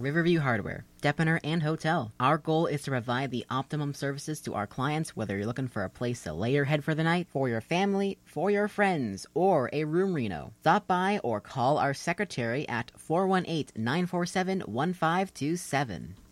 Riverview Hardware, Depiner, and Hotel. Our goal is to provide the optimum services to our clients, whether you're looking for a place to lay your head for the night, for your family, for your friends, or a room reno. Stop by or call our secretary at 418-947-1527.